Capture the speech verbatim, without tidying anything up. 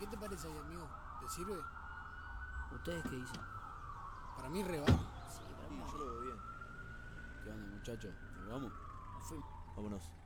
¿Qué te parece ahí, amigo? ¿Te sirve? ¿Ustedes qué dicen? Para mí re va. Sí, para mí Sí, yo lo veo bien. ¿Qué onda, muchachos? ¿Nos vamos? nos fuimos. Vámonos.